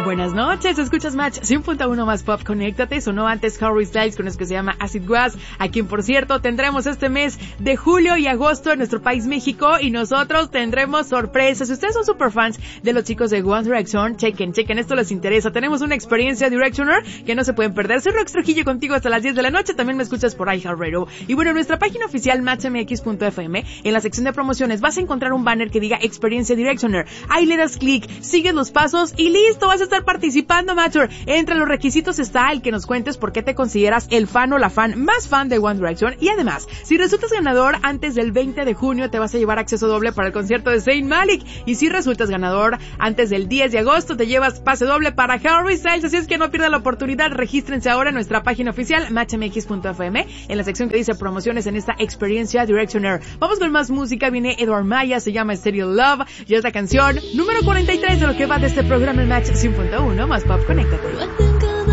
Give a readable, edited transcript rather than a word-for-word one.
Buenas noches, escuchas Match 100.1 más Pop, conéctate. Sonó antes Harry Styles con eso que se llama Acid Was, a quien por cierto tendremos este mes de julio y agosto en nuestro país México, y nosotros tendremos sorpresas. Si ustedes son super fans de los chicos de One Direction, chequen, esto les interesa. Tenemos una experiencia Directioner que no se pueden perder. Soy Rox Trujillo contigo hasta las 10 de la noche, también me escuchas por iHeartRadio. Y bueno, en nuestra página oficial matchmx.fm, en la sección de promociones vas a encontrar un banner que diga experiencia Directioner. Ahí le das clic, sigues los pasos y listo, vas a estar participando, Matcher. Entre los requisitos está el que nos cuentes por qué te consideras el fan o la fan más fan de One Direction, y además, si resultas ganador antes del 20 de junio te vas a llevar acceso doble para el concierto de Zayn Malik, y si resultas ganador antes del 10 de agosto te llevas pase doble para Harry Styles. Así es que no pierdas la oportunidad, regístrense ahora en nuestra página oficial matchmx.fm, en la sección que dice promociones en esta experiencia Directioner. Vamos con más música, viene Edward Maya, se llama Stereo Love, y es la canción número 43 de lo que va de este programa en Match 100.1 más Pop, conéctate.